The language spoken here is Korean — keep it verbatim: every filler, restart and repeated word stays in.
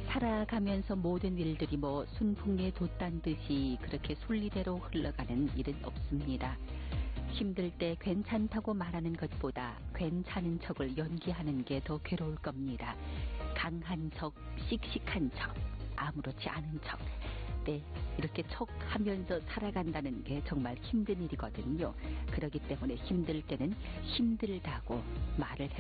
살아가면서 모든 일들이 뭐 순풍에 돛단 듯이 그렇게 순리대로 흘러가는 일은 없습니다. 힘들 때 괜찮다고 말하는 것보다 괜찮은 척을 연기하는 게 더 괴로울 겁니다. 강한 척, 씩씩한 척, 아무렇지 않은 척. 네, 이렇게 척하면서 살아간다는 게 정말 힘든 일이거든요. 그렇기 때문에 힘들 때는 힘들다고 말을 해